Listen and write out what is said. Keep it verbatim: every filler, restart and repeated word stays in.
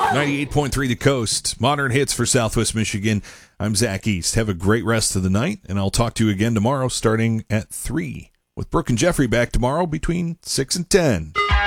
ninety-eight point three The Coast, modern hits for Southwest Michigan. I'm Zach East. Have a great rest of the night, and I'll talk to you again tomorrow starting at three. With Brooke and Jeffrey back tomorrow between six and ten.